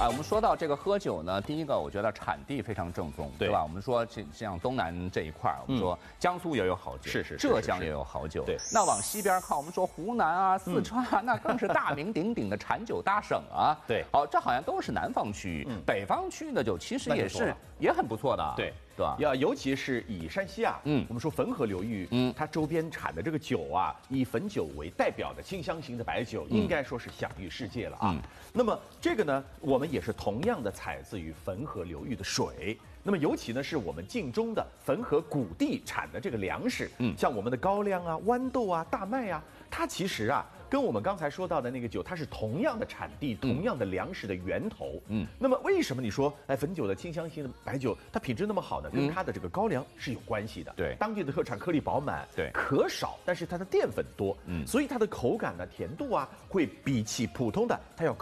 我们说到这个喝酒呢，第一个我觉得产地非常正宗，对吧？我们说像东南这一块儿，我们说江苏也有好酒，浙江也有好酒，对。那往西边靠，我们说湖南啊、四川啊，那更是大名鼎鼎的产酒大省啊。 对， 好，这好像都是南方区域，北方区域的酒其实也很不错的， 对。 对吧？ 尤其是以山西啊，我们说汾河流域，它周边产的这个酒啊，以汾酒为代表的清香型的白酒，应该说是享誉世界了啊。那么这个呢，我们也是同样的采自于汾河流域的水。那么尤其呢，是我们晋中的汾河谷地产的这个粮食，像我们的高粱啊、豌豆啊、大麦啊，它其实啊，跟我们刚才说到的那个酒，它是同样的产地、同样的粮食的源头。那么为什么你说，汾酒的清香型的白酒，它品质那么好呢？跟它的这个高粱是有关系的。对，当地的特产颗粒饱满，对，壳少，但是它的淀粉多，所以它的口感呢、甜度啊，会比起普通的它要高。